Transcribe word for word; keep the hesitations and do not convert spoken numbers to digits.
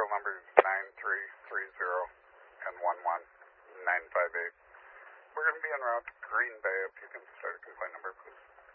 serial numbers nine three three zero and one one nine five eight. We're going to be en route to Green Bay. If you can start a complaint number, please.